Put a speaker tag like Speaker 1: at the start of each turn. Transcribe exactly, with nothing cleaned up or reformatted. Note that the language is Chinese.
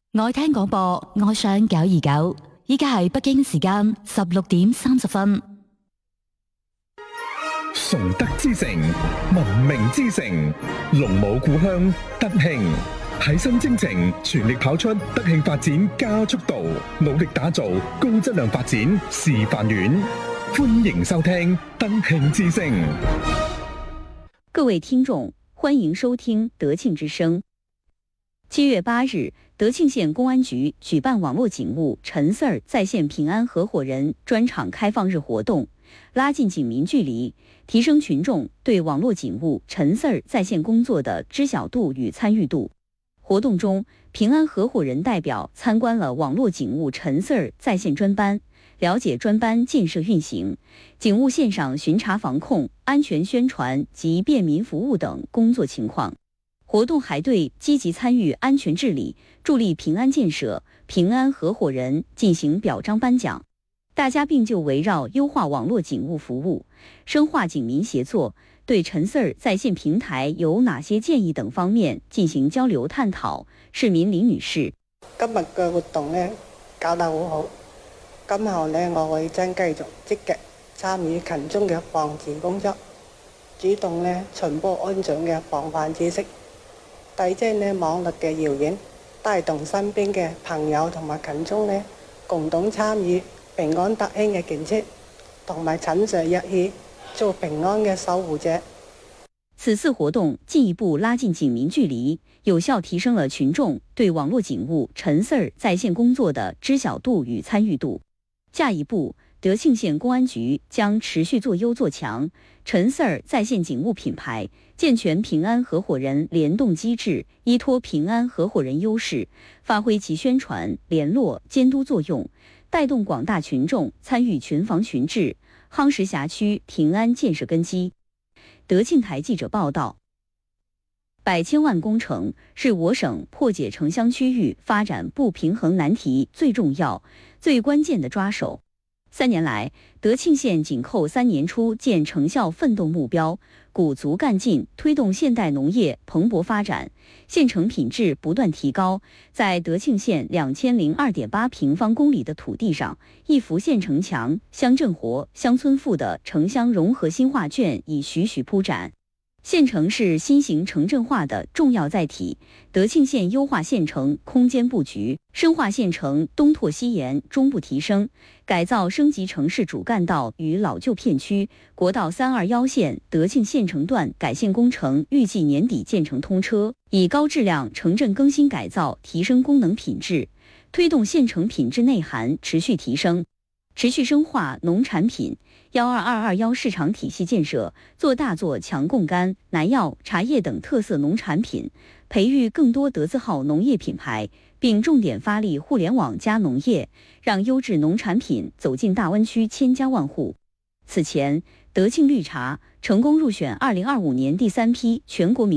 Speaker 1: 愛聽廣播，愛上九二九。依家係北京時間十六點三十分。
Speaker 2: 崇德之城，文明之城，龍母故鄉德慶，喺新征程全力跑出德慶發展加速度，努力打造高質量發展示範縣。歡迎收聽德慶之聲。
Speaker 3: 各位聽眾，歡迎收聽德慶之聲。七月八日，德慶縣公安局舉辦網絡警務陳四兒在線平安合夥人專場開放日活動，拉近警民距離，提升群眾對網絡警務陳四兒在線工作的知曉度與參與度。活動中，平安合夥人代表參觀了網絡警務陳四兒在線專班，了解專班建設運行、警務線上巡查防控、安全宣傳及便民服務等工作情況。活動還對積極參與安全治理、助力平安建設、平安合夥人進行表彰頒獎。大家並就圍繞優化網絡警務服務、深化警民協作、對陳四兒在線平台有哪些建議等方面進行交流探討。市民李女士：
Speaker 4: 今日嘅活動呢搞得好好，今後呢我會將繼續積極參與群眾嘅防治工作，主動呢傳播安全嘅防範知識，抵制呢網絡嘅謠言，帶動身邊嘅朋友同埋群眾呢共同參與平安德慶嘅建設，同埋陳四兒一起做平安嘅守護者。
Speaker 3: 此次活動進一步拉近警民距離，有效提升了群眾對網絡警務陳四兒在線工作的知曉度與參與度。下一步，德慶縣公安局將持續做優做強陳四兒在線警務品牌，健全平安合夥人聯動機制，依託平安合夥人優勢，發揮其宣傳、聯絡、監督作用，帶動廣大群眾參與群防群治，夯實轄區平安建設根基。德慶台記者報道，百千萬工程是我省破解城鄉區域發展不平衡難題最重要、最關鍵的抓手。三年來，德慶縣緊扣三年初建成效奮鬥目標，鼓足幹勁推動現代農業蓬勃發展，縣城品質不斷提高。在德慶縣兩千零二點八平方公里的土地上，一幅縣城強、鄉鎮活、鄉村富的城鄉融合新畫卷已徐徐鋪展。縣城是新型城鎮化的重要載體，德慶縣優化縣城空間佈局，深化縣城東拓西延、中部提升，改造升級城市主幹道與老舊片區。國道三二一線德慶縣城段改線工程預計年底建成通車，以高質量城鎮更新改造提升功能品質，推動縣城品質內涵持續提升，持續深化農產品幺二二二幺市場體系建設，做大做強貢柑、南藥、茶葉等特色農產品，培育更多德字號農業品牌，並重點發力互聯網加農業，讓優質農產品走進大灣區千家萬戶。此前，德慶綠茶成功入選二零二五年第三批全國民